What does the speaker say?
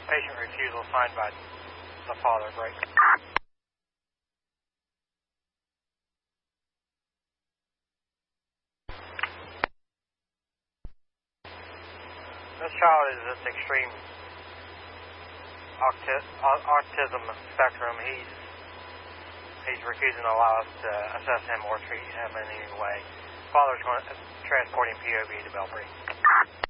Patient refusal signed by the father. Break. This child is at the extreme autism spectrum. He's refusing to allow us to assess him or treat him in any way. Father's going to transport him POV to Belfry.